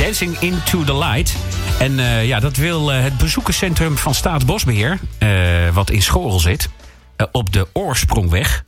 Dancing into the Light. En dat wil het bezoekerscentrum van Staatsbosbeheer, wat in Schorrel zit, op de Oorsprongweg.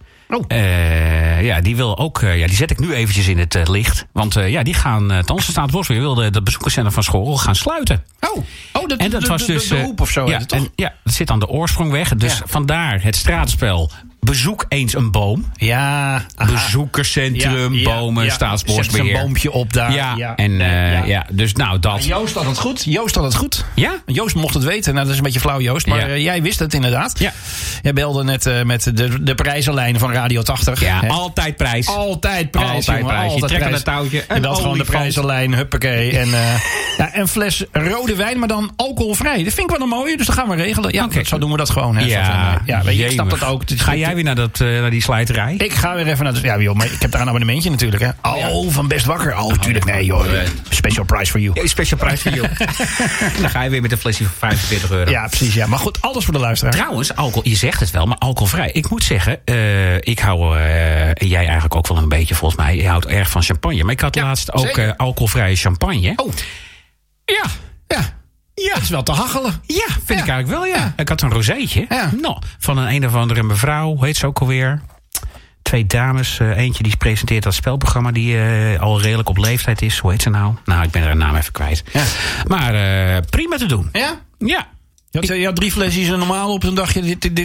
Die wil ook. Die zet ik nu eventjes in het licht. Want die gaan. Thans de Staatsbosbeheer wilde dat bezoekerscentrum van Schorrel gaan sluiten. Dat was dus de hoep of zo. Dat zit aan de Oorsprongweg. Dus vandaar het straatspel. Bezoek eens een boom. Ja. Bezoekerscentrum, bomen, Staatsbosbeheer. Zet een boompje op daar. Dus nou dat. Joost had het goed. Ja? Joost mocht het weten. Nou, dat is een beetje flauw, Joost. Maar jij wist het inderdaad. Ja. Jij belde net met de prijzenlijn van Radio 80. Ja, altijd prijs. Altijd prijs. Je trekt aan het touwtje. Je belt gewoon de prijzenlijn, huppakee. En een fles rode wijn, maar dan alcoholvrij. Dat vind ik wel een mooie, dus dat gaan we regelen. Ja, zo doen we dat gewoon. Hè. Ik snap dat ook. Ga jij weer naar die slijterij? Ik ga weer even naar de... Ja, maar ik heb daar een abonnementje natuurlijk. Hè. Van Best Wakker. Natuurlijk. Nee, joh. Special price for you. Ja, special price for you. Dan ga je weer met een flesje van €45. Ja, precies. Ja. Maar goed, alles voor de luisteraar. Trouwens, je zegt het wel, maar alcoholvrij. Ik moet zeggen, ik hou... jij eigenlijk ook wel een beetje, volgens mij. Je houdt erg van champagne. Maar ik had laatst ook alcoholvrije champagne. Oh. Ja. Dat is wel te hachelen. Ja, vind ik eigenlijk wel, ja. Ik had een rozeetje. Ja. Van een of andere mevrouw. Hoe heet ze ook alweer? 2 dames. Eentje die presenteert dat spelprogramma die al redelijk op leeftijd is. Hoe heet ze nou? Nou, ik ben haar naam even kwijt. Ja. Maar prima te doen. Ja? Ja. Je had 3 flesjes normaal op een dagje.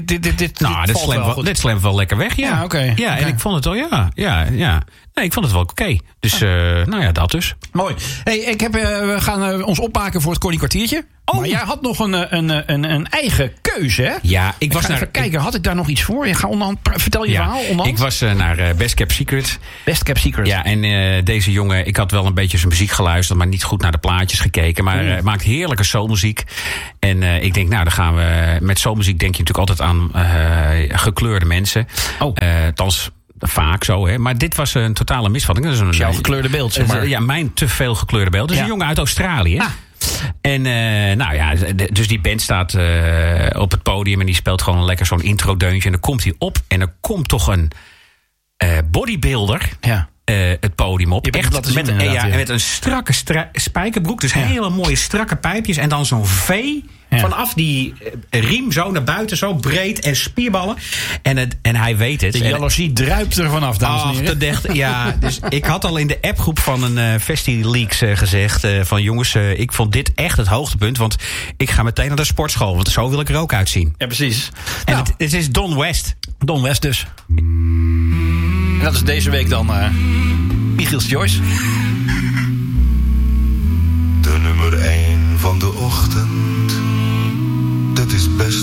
Dit slemt wel lekker weg, ja. Oké. Ja, en ik vond het wel, ja. Nee, ik vond het wel oké. Dus, dat dus. Mooi. Hey, we gaan ons opmaken voor het Corny kwartiertje. Oh. Maar jij had nog een eigen keuze, hè? Ja, ik was even kijken, had ik daar nog iets voor? Vertel je verhaal onderhand. Ik was naar Best Kept Secret. Best Kept Secret. Ja, en deze jongen, ik had wel een beetje zijn muziek geluisterd, maar niet goed naar de plaatjes gekeken. Maar maakt heerlijke soulmuziek. En ik denk, dan gaan we... Met soulmuziek denk je natuurlijk altijd aan gekleurde mensen. Althans... Vaak zo, hè. Maar dit was een totale misvatting. Dat is jouw gekleurde beeld, zeg maar. Mijn te veel gekleurde beeld. Dus een jongen uit Australië. En dus die band staat op het podium en die speelt gewoon lekker zo'n intro-deuntje. En dan komt hij op en er komt toch een bodybuilder het podium op. Echt met een strakke spijkerbroek. Dus hele mooie strakke pijpjes en dan zo'n V. Vanaf die riem zo naar buiten, zo breed en spierballen. En hij weet het. De jaloezie druipt er vanaf, dames en heren. Dus ik had al in de appgroep van een FestiLeaks gezegd... van jongens, ik vond dit echt het hoogtepunt... want ik ga meteen naar de sportschool, want zo wil ik er ook uitzien. Ja, precies. En het is Don West. Don West dus. En dat is deze week dan Michiel Joyce.